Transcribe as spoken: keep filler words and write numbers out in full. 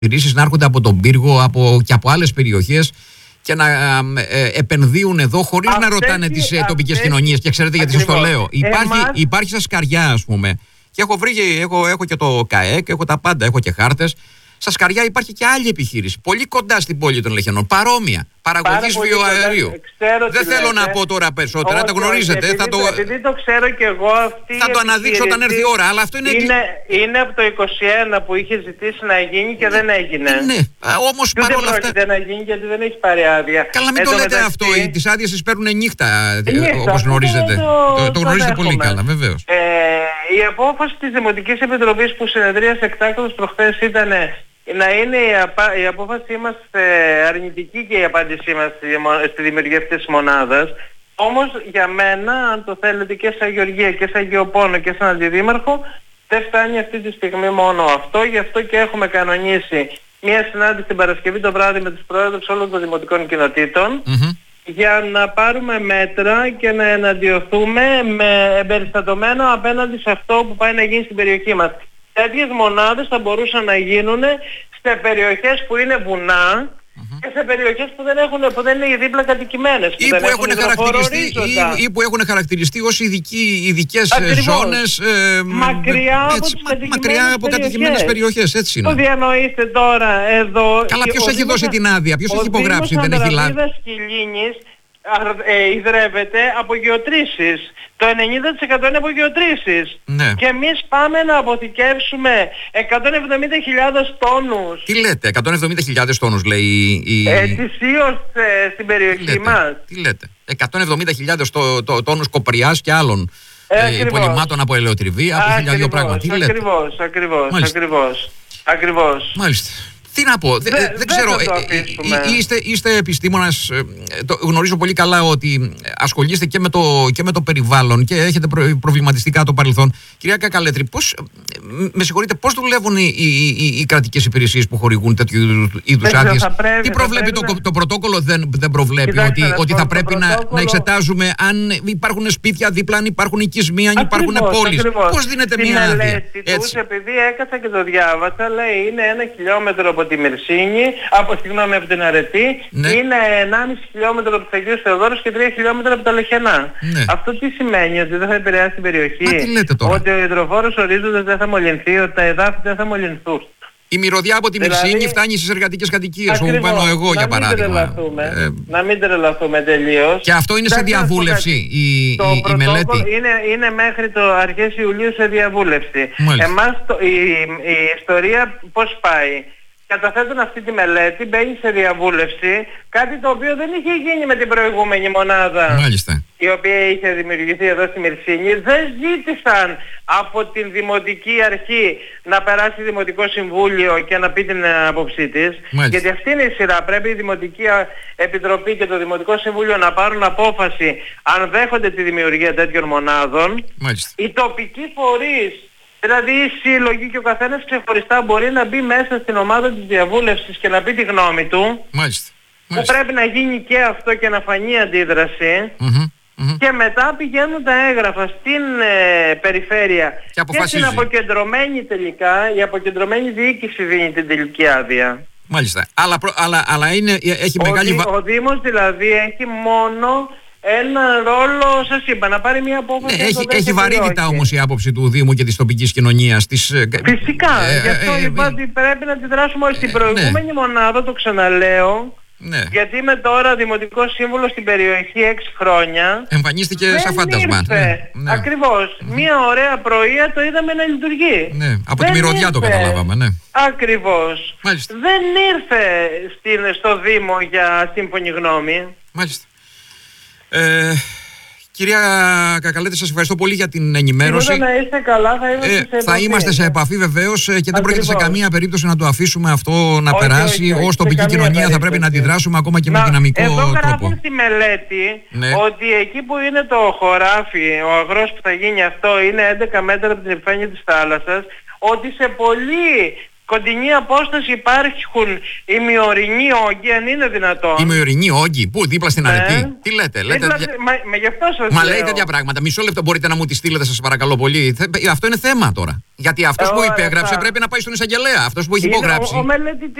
επιχειρήσεις να έρχονται από τον πύργο από, και από άλλες περιοχές και να ε, επενδύουν εδώ χωρίς αυτές να ρωτάνε τις αυτές, τοπικές κοινωνίες. Και ξέρετε γιατί σας το λέω. Υπάρχει, Εμάς... υπάρχει στα Σκαριά, ας πούμε. Και έχω βρει, έχω, έχω και το ΚΑΕΚ, έχω τα πάντα, έχω και χάρτες. Στα Σκαριά υπάρχει και άλλη επιχείρηση, πολύ κοντά στην πόλη των Λεχενών, παρόμοια, παραγωγής βιοαερίου. Δεν θέλω λέτε. να πω τώρα περισσότερα, όχι, τα γνωρίζετε. Επειδή, θα το... επειδή το ξέρω και εγώ, αυτή θα το αναδείξω όταν έρθει η ώρα, αλλά αυτό είναι... Είναι, είναι από το είκοσι ένα που είχε ζητήσει να γίνει και ναι, δεν έγινε. Ναι, όμως παρόλα αυτά... Δεν πρόκειται να γίνει γιατί δεν έχει πάρει άδεια. Καλά, μην το λέτε μεταξύ... αυτό, τις άδειες τις παίρνουν νύχτα, όπως γνωρίζετε. Το, το γνωρίζετε πολύ καλά, βεβαίως. Ε, η απόφαση της Δημοτικής Επιτροπής που συνεδρίασε εκτάκτως προχθές ήταν να είναι η, απα... η απόφασή μας ε, αρνητική και η απάντησή μας στη, στη δημιουργία αυτής της μονάδας. Όμως για μένα, αν το θέλετε, και σαν Γεωργία και σαν Γεωπόνο και σαν Αντιδήμαρχο, δεν φτάνει αυτή τη στιγμή μόνο αυτό. Γι' αυτό και έχουμε κανονίσει μια συνάντηση την Παρασκευή το βράδυ με τους πρόεδρους όλων των δημοτικών κοινοτήτων mm-hmm. για να πάρουμε μέτρα και να εναντιωθούμε με εμπεριστατωμένο απέναντι σε αυτό που πάει να γίνει στην περιοχή μας. Τέτοιες μονάδες θα μπορούσαν να γίνουν σε περιοχές που είναι βουνά mm-hmm. και σε περιοχές που δεν, έχουν, που δεν είναι δίπλα κατοικημένες. Ή που, που, έχουν χαρακτηριστεί, ή, ή που έχουν χαρακτηριστεί ως ειδικοί, ειδικές ζώνες ε, μακριά, έτσι, από, μα, μακριά από κατοικημένες περιοχές. Έτσι είναι. Το διανοείστε τώρα εδώ. Καλά, ποιος έχει δώσει την άδεια, ποιος έχει υπογράψει, δεν έχει λάβει. Ε, ιδρεύεται από γεωτρήσεις. Το ενενήντα τοις εκατό είναι από γεωτρήσεις. Ναι. Και εμείς πάμε να αποθηκεύσουμε εκατόν εβδομήντα χιλιάδες τόνους. Τι λέτε, εκατόν εβδομήντα χιλιάδες τόνους λέει η... ετησίως ε, στην περιοχή τι λέτε, μας. Τι λέτε, εκατόν εβδομήντα χιλιάδες το, το, τόνους κοπριάς και άλλων ε, ε, υπολοιμμάτων από ελαιοτριβή, από χίλια δύο πράγματα. Τι λέτε. Ακριβώς, ακριβώς, ακριβώς, ακριβώς. Μάλιστα. Τι να πω, δεν, δεν, δεν ξέρω, ε, είστε, είστε επιστήμονας, ε, το γνωρίζω πολύ καλά ότι ασχολείστε και με το, και με το περιβάλλον και έχετε προ, προβληματιστικά το παρελθόν. Κυρία Κακαλέτρη, πώς, με συγχωρείτε, πώς δουλεύουν οι, οι, οι, οι κρατικές υπηρεσίες που χορηγούν τέτοιου είδους άδειες? Τι προβλέπει το, το, το πρωτόκολλο, δεν, δεν προβλέπει? Κοιτάξτε, ότι, ότι θα πρέπει να, να εξετάζουμε αν υπάρχουν σπίτια δίπλα, αν υπάρχουν οικισμοί, αν υπάρχουν πόλεις. Πώς δίνεται μια άδεια? Τους, επειδή έκατσα και το διάβασα, λέει είναι ένα χιλιόμετρο από τη Μυρσίνη, από, συγγνώμη, από την Αρετή, ναι. είναι ενάμιση χιλιόμετρο από τους Αγίους Θεοδόρους και τρία χιλιόμετρα από τα Λεχενά. Ναι. Αυτό τι σημαίνει? Ότι δεν θα επηρεάσει την περιοχή? Μα τι λέτε τώρα? Ότι ο υδροφόρος ορίζοντας δεν θα μολυνθεί, ότι τα εδάφη δεν θα μολυνθούν? Η μυρωδιά από τη δηλαδή, Μυρσίνη φτάνει στις εργατικές κατοικίες όπου μένω εγώ, για παράδειγμα. Ε, να μην τρελαθούμε τελείως. Και αυτό είναι σε διαβούλευση η, το η, η μελέτη? Είναι, είναι μέχρι το αρχές Ιουλίου σε διαβούλευση. Εμάς το, η, η ιστορία πώς πάει? Καταθέτουν αυτή τη μελέτη, μπαίνει σε διαβούλευση, κάτι το οποίο δεν είχε γίνει με την προηγούμενη μονάδα. Μάλιστα. Η οποία είχε δημιουργηθεί εδώ στη Μυρσίνη. Δεν ζήτησαν από την Δημοτική Αρχή να περάσει Δημοτικό Συμβούλιο και να πει την άποψή της. Γιατί αυτή είναι η σειρά. Πρέπει η Δημοτική Επιτροπή και το Δημοτικό Συμβούλιο να πάρουν απόφαση αν δέχονται τη δημιουργία τέτοιων μονάδων. Μάλιστα. Οι τοπικοί φορείς, δηλαδή οι σύλλογοι και ο καθένας ξεχωριστά μπορεί να μπει μέσα στην ομάδα της διαβούλευσης και να πει τη γνώμη του. Μάλιστα. Που Μάλιστα. πρέπει να γίνει και αυτό και να φανεί αντίδραση. Mm-hmm. Mm-hmm. Και μετά πηγαίνουν τα έγγραφα στην ε, περιφέρεια και, και στην αποκεντρωμένη τελικά. Η αποκεντρωμένη διοίκηση δίνει την τελική άδεια. Μάλιστα. Αλλά, αλλά, αλλά είναι, έχει ο, μεγάλη... Ο, ο Δήμος δηλαδή έχει μόνο ένα ρόλο, σας είπα, να πάρει μια απόφαση. Ναι, έχει έχει βαρύτητα όμως η άποψη του Δήμου και της τοπικής κοινωνίας. Της... Φυσικά, ε, γι' αυτό ε, είπα ε, ότι πρέπει να αντιδράσουμε όλη. Στην ε, προηγούμενη ναι. μονάδα, το ξαναλέω, ναι. γιατί είμαι τώρα δημοτικό σύμβουλο στην περιοχή έξι χρόνια. Εμφανίστηκε σαν φάντασμα. Ναι, ναι. Ακριβώς. Mm. Μια ωραία πρωία το είδαμε να λειτουργεί. Ναι. Από τη μυρωδιά το καταλάβαμε. Ναι. Ακριβώς. Μάλιστα. Δεν ήρθε στην, στο Δήμο για σύμφωνη γνώμη. Μάλιστα. Ε, κυρία Κακαλέτρη, σας ευχαριστώ πολύ για την ενημέρωση. Να είστε καλά, θα είμαστε, ε, σε, επαφή. θα είμαστε σε επαφή βεβαίως και Ακριβώς. δεν πρόκειται σε καμία περίπτωση να το αφήσουμε αυτό να όχι, περάσει. Όχι, όχι, ως τοπική κοινωνία περίπτωση. θα πρέπει να αντιδράσουμε ακόμα και να, με δυναμικό εδώ τρόπο. Εδώ γράφουν στη μελέτη ναι. ότι εκεί που είναι το χωράφι, ο αγρός που θα γίνει αυτό είναι έντεκα μέτρα από την επιφάνεια της θάλασσας, ότι σε πολύ κοντινή απόσταση υπάρχουν ημιορεινοί όγκοι, αν είναι δυνατόν. Ημιορεινοί όγκοι, πού, δίπλα στην αρετή. Ναι. Τι λέτε, λέτε. Δίπλα, δια... μα, μα γι' αυτό σας Μα λέω. λέει τέτοια πράγματα. Μισό λεπτό, μπορείτε να μου τη στείλετε, σας παρακαλώ πολύ. Αυτό είναι θέμα τώρα. Γιατί αυτός Ε, που ωραία, υπέγραψε θα... πρέπει να πάει στον εισαγγελέα. Αυτός που έχει Είναι υπογράψει. Ο, ο μελετητής.